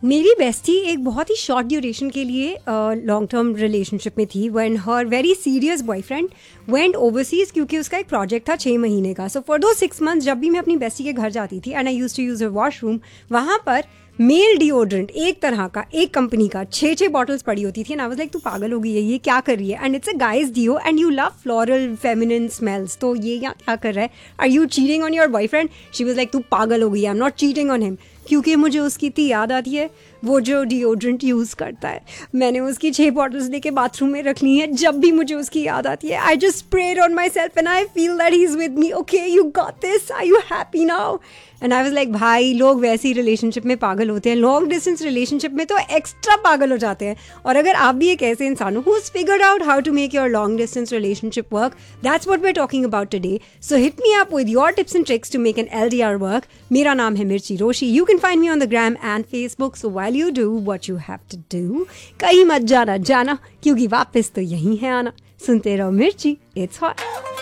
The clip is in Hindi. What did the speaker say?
मेरी बेस्टी एक बहुत ही शॉर्ट ड्यूरेशन के लिए लॉन्ग टर्म रिलेशनशिप में थी when her very serious boyfriend went overseas, क्योंकि उसका एक प्रोजेक्ट था 6 महीने का. सो फॉर दो 6 मंथ्स जब भी मैं अपनी बेस्टी के घर जाती थी and I used to use her washroom, वहाँ पर मेल डिओड्रेंट एक तरह का, एक कंपनी का 6 बॉटल्स पड़ी होती थी. एंड आई वाज लाइक तू पागल हो गई है, ये क्या कर रही है? And it's a guys deo and you love floral feminine smells, तो ये क्या कर रहा है? Are you cheating on your boyfriend? She was like तू पागल हो गई है, I am not cheating on him. क्योंकि मुझे उसकी इतनी याद आती है, वो जो डिओड्रेंट यूज़ करता है. मैंने उसकी 6 बॉटल्स लेके बाथरूम में रख ली हैं. जब भी मुझे उसकी याद आती है, I just spray on my self and I feel that he is with me. Okay, you got this, are you happy now? And I was like भाई, लोग वैसी रिलेशनशिप में पागल होते हैं, लॉन्ग डिस्टेंस रिलेशनशिप में तो एक्स्ट्रा पागल हो जाते हैं. और अगर आप भी एक ऐसे इंसान हो who has figured out how to make your long distance relationship work, that's what we are talking about today. So hit me up with your tips and tricks to make an LDR work. मेरा नाम है मिर्ची रोशी. You can find me on the gram and Facebook. So while you do what you have to do, कहीं मत जाना क्योंकि वापस तो यहीं है आना. सुनते रहो मिर्ची, it's hot.